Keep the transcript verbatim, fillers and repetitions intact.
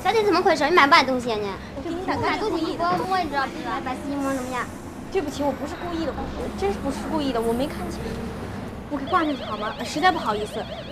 到底怎么回事？你买不买东西啊你？ 我给你打个买东西你给我摸一着，买百事一摸怎么样？ 对不起，我不是故意的，我真是不是故意的，我没看清。我给挂上去好吗？实在不好意思。